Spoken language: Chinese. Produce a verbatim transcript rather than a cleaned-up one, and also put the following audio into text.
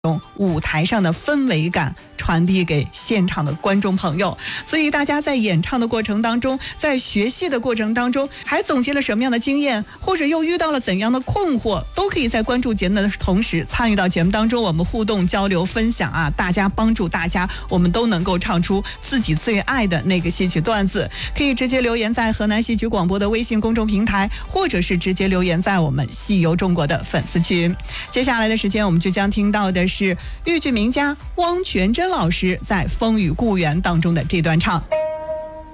舞台上的氛围感传递给现场的观众朋友。所以大家在演唱的过程当中，在学戏的过程当中，还总结了什么样的经验，或者又遇到了怎样的困惑，都可以在关注节目的同时参与到节目当中，我们互动交流分享啊，大家帮助大家，我们都能够唱出自己最爱的那个戏曲段子。可以直接留言在河南戏曲广播的微信公众平台，或者是直接留言在我们戏游中国的粉丝群。接下来的时间，我们就将听到的是豫剧名家汪全真老师在《风雨故园》当中的这段唱。